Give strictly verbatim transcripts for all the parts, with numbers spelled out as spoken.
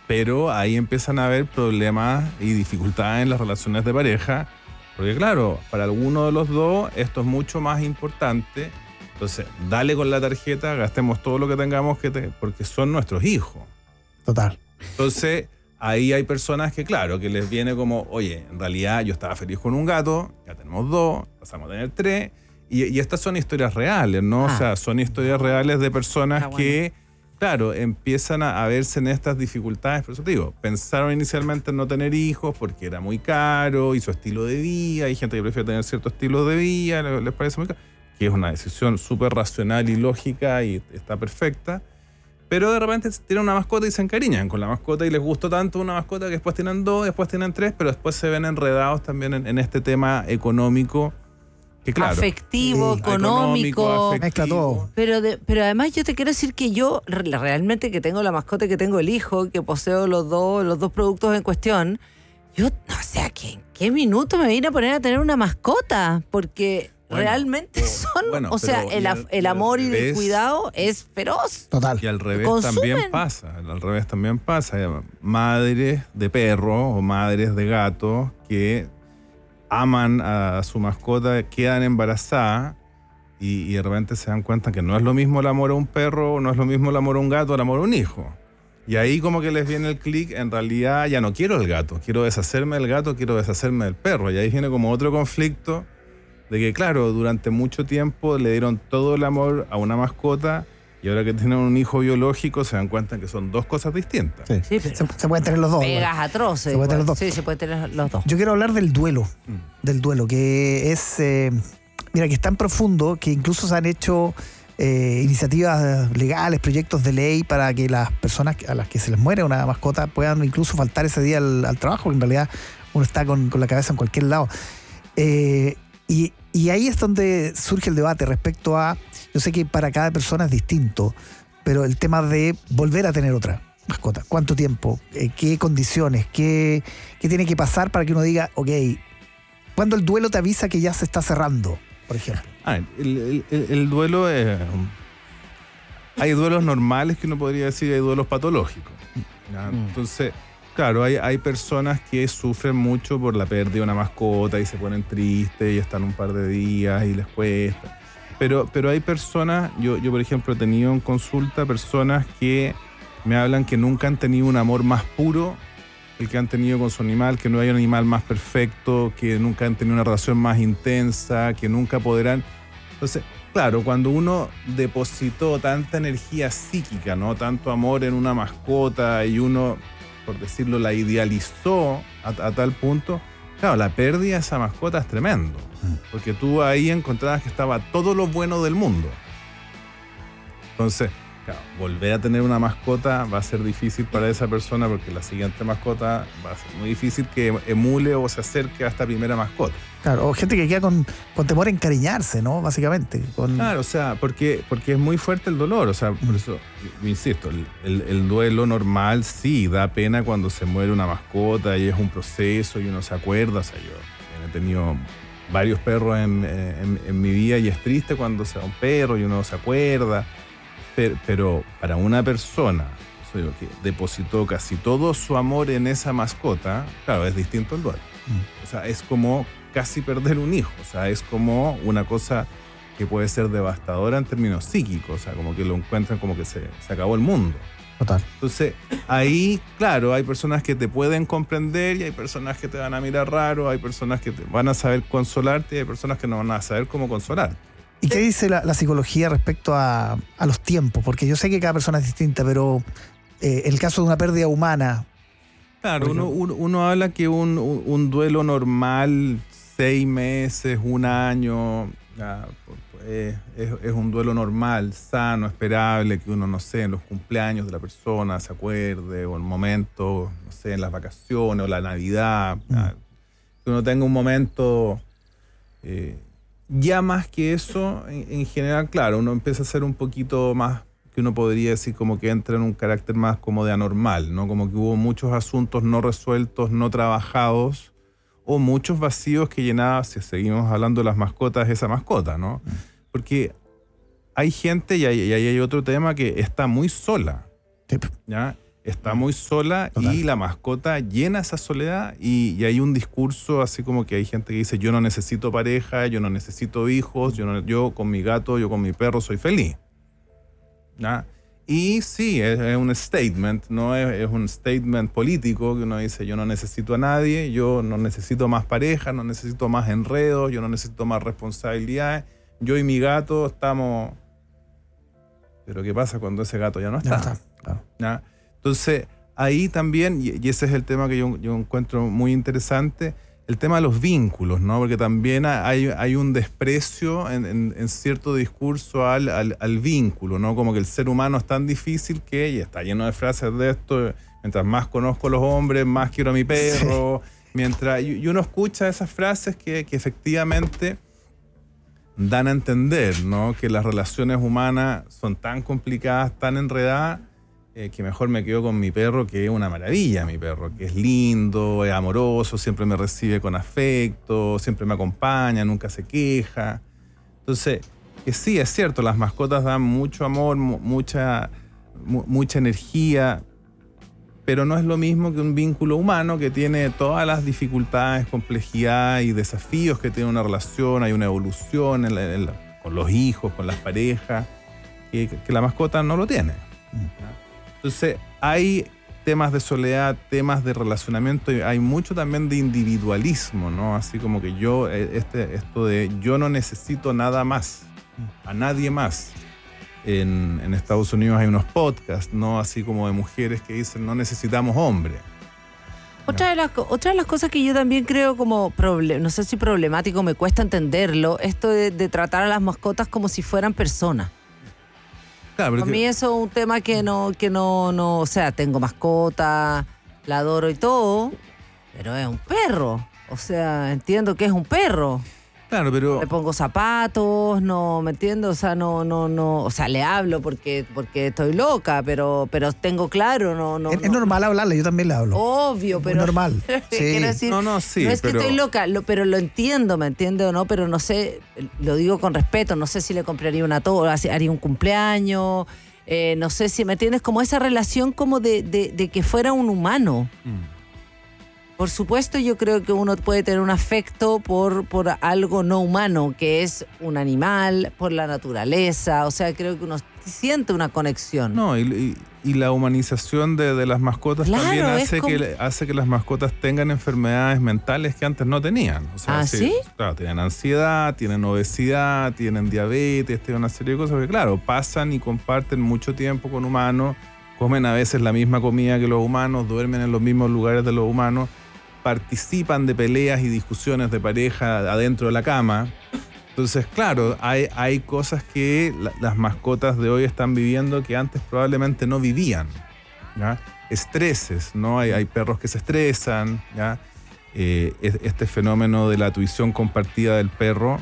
pero ahí empiezan a haber problemas y dificultades en las relaciones de pareja, porque claro, para alguno de los dos esto es mucho más importante. Entonces, dale con la tarjeta, gastemos todo lo que tengamos, que te, porque son nuestros hijos. Total. Entonces, ahí hay personas que, claro, que les viene como, oye, en realidad yo estaba feliz con un gato, ya tenemos dos, pasamos a tener tres, y, y estas son historias reales, ¿no? Ah. O sea, son historias reales de personas bueno. que, claro, empiezan a, a verse en estas dificultades. Por eso te digo, pensaron inicialmente en no tener hijos porque era muy caro y su estilo de vida, hay gente que prefiere tener cierto estilo de vida, les parece muy caro, que es una decisión súper racional y lógica y está perfecta, pero de repente tienen una mascota y se encariñan con la mascota y les gustó tanto una mascota que después tienen dos, después tienen tres, pero después se ven enredados también en, en este tema económico, que claro, afectivo, sí. económico, económico mezcla todo. Pero, de, pero además yo te quiero decir que yo realmente que tengo la mascota y que tengo el hijo, que poseo los dos, los dos productos en cuestión, yo no sé a qué, en qué minuto me vine a poner a tener una mascota, porque... Bueno, realmente son, bueno, o sea, el, el, el amor y revés, el cuidado es feroz. Total. Y al revés Consumen. también pasa, al revés también pasa. Hay madres de perros o madres de gatos que aman a su mascota, quedan embarazadas y, y de repente se dan cuenta que no es lo mismo el amor a un perro, no es lo mismo el amor a un gato, el amor a un hijo. Y ahí como que les viene el clic, en realidad ya no quiero el gato, quiero deshacerme del gato, quiero deshacerme del perro. Y ahí viene como otro conflicto de que, claro, durante mucho tiempo le dieron todo el amor a una mascota y ahora que tienen un hijo biológico se dan cuenta que son dos cosas distintas. Sí, sí se, se pueden tener los dos. Pegas atroces. Se pueden tener los dos. Sí, se pueden tener los dos. Yo quiero hablar del duelo, mm. del duelo, que es, eh, mira, que es tan profundo que incluso se han hecho eh, iniciativas legales, proyectos de ley para que las personas a las que se les muere una mascota puedan incluso faltar ese día al, al trabajo, porque en realidad uno está con, con la cabeza en cualquier lado. Eh, y Y ahí es donde surge el debate respecto a, yo sé que para cada persona es distinto, pero el tema de volver a tener otra mascota. ¿Cuánto tiempo? Eh, ¿Qué condiciones? ¿Qué, ¿Qué tiene que pasar para que uno diga, ok, cuándo el duelo te avisa que ya se está cerrando, por ejemplo? Ah, el, el, el duelo es... Hay duelos normales que uno podría decir, hay duelos patológicos. ¿Ya? Mm. Entonces... Claro, hay, hay personas que sufren mucho por la pérdida de una mascota y se ponen tristes y están un par de días y les cuesta. Pero, pero hay personas, yo, yo por ejemplo he tenido en consulta personas que me hablan que nunca han tenido un amor más puro el que han tenido con su animal, que no hay un animal más perfecto, que nunca han tenido una relación más intensa, que nunca podrán... Entonces, claro, cuando uno depositó tanta energía psíquica, ¿no? Tanto amor en una mascota y uno... por decirlo, la idealizó a, a tal punto, claro, la pérdida de esa mascota es tremendo, porque tú ahí encontrabas que estaba todo lo bueno del mundo. Entonces, claro, volver a tener una mascota va a ser difícil para esa persona porque la siguiente mascota va a ser muy difícil que emule o se acerque a esta primera mascota. Claro, o gente que queda con, con temor a encariñarse, ¿no? Básicamente. Con... Claro, o sea, porque, porque es muy fuerte el dolor, o sea, por eso, yo insisto, el, el, el duelo normal sí da pena cuando se muere una mascota y es un proceso y uno se acuerda, o sea, yo he tenido varios perros en, en, en mi vida y es triste cuando se va un perro y uno se acuerda, pero, pero para una persona o sea, que depositó casi todo su amor en esa mascota, claro, es distinto el duelo. Mm. O sea, es como casi perder un hijo, o sea, es como una cosa que puede ser devastadora en términos psíquicos, o sea, como que lo encuentran como que se, se acabó el mundo. Total. Entonces, ahí, claro, hay personas que te pueden comprender y hay personas que te van a mirar raro, hay personas que te van a saber consolarte y hay personas que no van a saber cómo consolarte. ¿Y qué dice la, la psicología respecto a, a los tiempos? Porque yo sé que cada persona es distinta, pero eh, en el caso de una pérdida humana... Claro, uno, uno, uno habla que un, un, un duelo normal, seis meses, un año, ya, pues, es, es un duelo normal, sano, esperable, que uno, no sé, en los cumpleaños de la persona se acuerde, o el momento, no sé, en las vacaciones, o la Navidad, mm. ya, que uno tenga un momento... Eh, ya más que eso, en, en general, claro, uno empieza a ser un poquito más... que uno podría decir como que entra en un carácter más como de anormal, ¿no? Como que hubo muchos asuntos no resueltos, no trabajados, o muchos vacíos que llenaba, si seguimos hablando de las mascotas, esa mascota, ¿no? Porque hay gente, y ahí hay, hay otro tema, que está muy sola, ¿ya? está muy sola. Total. Y la mascota llena esa soledad y, y hay un discurso así como que hay gente que dice yo no necesito pareja, yo no necesito hijos, yo, no, yo con mi gato, yo con mi perro soy feliz. ¿Ya? Y sí, es, es un statement, no es, es un statement político que uno dice yo no necesito a nadie, yo no necesito más pareja, no necesito más enredos, yo no necesito más responsabilidades, yo y mi gato estamos... Pero ¿qué pasa cuando ese gato ya no está? Ya está, claro. ¿Ya? Entonces, ahí también, y ese es el tema que yo, yo encuentro muy interesante, el tema de los vínculos, ¿no? Porque también hay, hay un desprecio en, en, en cierto discurso al, al, al vínculo, ¿no? Como que el ser humano es tan difícil que, y está lleno de frases de esto, mientras más conozco a los hombres, más quiero a mi perro, sí. mientras y, y uno escucha esas frases que, que efectivamente dan a entender, ¿no? Que las relaciones humanas son tan complicadas, tan enredadas, Eh, que mejor me quedo con mi perro, que es una maravilla mi perro, que es lindo, es amoroso, siempre me recibe con afecto, siempre me acompaña, nunca se queja. Entonces, que sí, es cierto, las mascotas dan mucho amor, mu mucha, mu mucha energía, pero no es lo mismo que un vínculo humano que tiene todas las dificultades, complejidades y desafíos que tiene una relación. Hay una evolución en la, en la, con los hijos, con las parejas, que, que la mascota no lo tiene. ¿No? Entonces, hay temas de soledad, temas de relacionamiento, y hay mucho también de individualismo, ¿no? Así como que yo, este, esto de yo no necesito nada más, a nadie más. En, en Estados Unidos hay unos podcasts, ¿no? Así como de mujeres que dicen no necesitamos hombres. Otra de, las, otra de las cosas que yo también creo como, problem, no sé si problemático, me cuesta entenderlo, esto de, de tratar a las mascotas como si fueran personas. Claro, Para mí eso es un tema que no, que no, no, o sea, tengo mascota, la adoro y todo, pero es un perro. O sea, entiendo que es un perro. Claro, pero... Le pongo zapatos, no, ¿me entiendes? O sea, no, no, no, o sea, le hablo porque, porque estoy loca, pero, pero tengo claro, no, no. Es, no. es normal hablarle, yo también le hablo. Obvio, Muy pero. normal. Sí. Quiero decir, No, no, sí, no es pero- que estoy loca, lo- pero lo entiendo, ¿me entiendes o no? Pero no sé, lo digo con respeto, no sé si le compraría una torta, haría un cumpleaños, eh, no sé si, ¿me entiendes? Como esa relación como de, de, de que fuera un humano. Mm. Por supuesto, yo creo que uno puede tener un afecto por, por algo no humano, que es un animal, por la naturaleza. O sea, creo que uno siente una conexión. No, y, y- y la humanización de, de las mascotas Claro, también es hace, como- que, hace que las mascotas tengan enfermedades mentales que antes no tenían. O sea, ¿Ah, sí? Claro, tienen ansiedad, tienen obesidad, tienen diabetes, tienen una serie de cosas que, claro, pasan y comparten mucho tiempo con humanos, comen a veces la misma comida que los humanos, duermen en los mismos lugares de los humanos, participan de peleas y discusiones de pareja adentro de la cama. Entonces, claro, hay, hay cosas que la- las mascotas de hoy están viviendo que antes probablemente no vivían, ¿ya? Estreses, ¿no? Hay, hay perros que se estresan, ¿ya? Eh, es- este fenómeno de la tuición compartida del perro,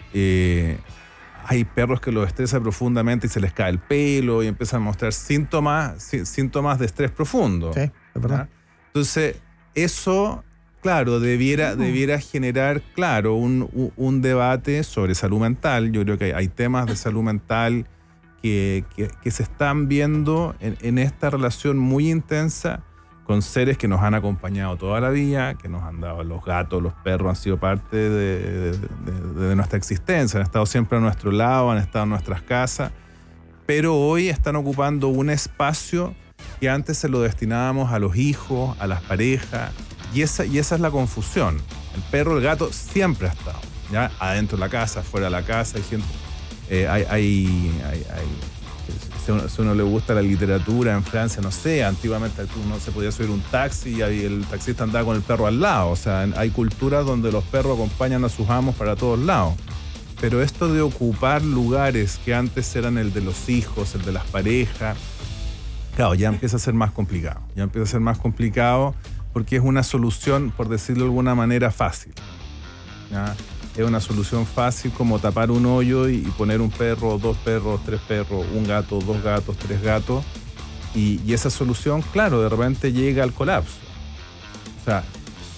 eh, hay perros que los estresa profundamente y se les cae el pelo y empiezan a mostrar síntomas, sí- síntomas de estrés profundo. Sí, es verdad. ¿ya? Entonces, eso, claro, debiera, debiera generar, claro, un, un- un debate sobre salud mental. Yo creo que hay, hay temas de salud mental que, que- que se están viendo en, en esta relación muy intensa con seres que nos han acompañado toda la vida, que nos han dado los gatos, los perros, han sido parte de, de- de- de nuestra existencia, han estado siempre a nuestro lado, han estado en nuestras casas, pero hoy están ocupando un espacio que antes se lo destinábamos a los hijos, a las parejas, y esa, y esa es la confusión. El perro, el gato siempre ha estado, ¿ya? Adentro de la casa, fuera de la casa, hay gente, eh, hay, hay, hay, hay- si a uno, si a uno le gusta la literatura en Francia, no sé, antiguamente uno se podía subir un taxi y ahí el taxista andaba con el perro al lado, o sea, hay culturas donde los perros acompañan a sus amos para todos lados. Pero esto de ocupar lugares que antes eran el de los hijos, el de las parejas, claro, ya empieza a ser más complicado. Ya empieza a ser más complicado porque es una solución, por decirlo de alguna manera, fácil. ¿Ya? Es una solución fácil como tapar un hoyo y poner un perro, dos perros, tres perros, un gato, dos gatos, tres gatos. Y, y esa solución, claro, de repente llega al colapso. O sea,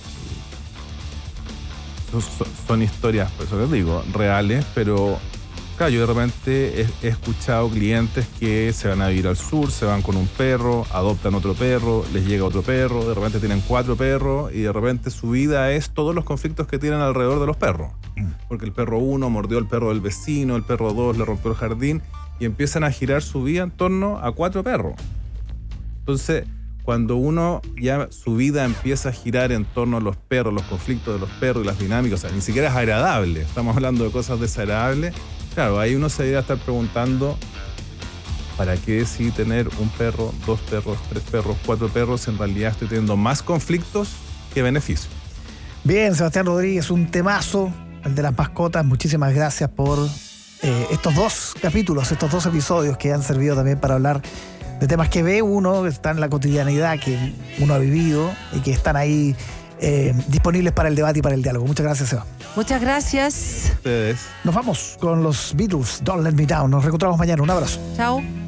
son, son historias, por eso les digo, reales, pero Claro, yo de repente he, he escuchado clientes que se van a vivir al sur, se van con un perro, adoptan otro perro, les llega otro perro, de repente tienen cuatro perros y de repente su vida es todos los conflictos que tienen alrededor de los perros. Porque el perro uno mordió al perro del vecino, el perro dos le rompió el jardín y empiezan a girar su vida en torno a cuatro perros. Entonces, cuando uno ya su vida empieza a girar en torno a los perros, los conflictos de los perros y las dinámicas, o sea, ni siquiera es agradable, estamos hablando de cosas desagradables, claro, ahí uno se debería estar preguntando ¿para qué decidí tener un perro, dos perros, tres perros, cuatro perros? En realidad estoy teniendo más conflictos que beneficios. Bien, Sebastián Rodríguez, un temazo, el de las mascotas. Muchísimas gracias por eh, estos dos capítulos, estos dos episodios que han servido también para hablar de temas que ve uno, que están en la cotidianidad, que uno ha vivido y que están ahí eh, disponibles para el debate y para el diálogo. Muchas gracias, Seba. Muchas gracias. Ustedes. Nos vamos con los Beatles, Don't Let Me Down. Nos reencontramos mañana. Un abrazo. Chao.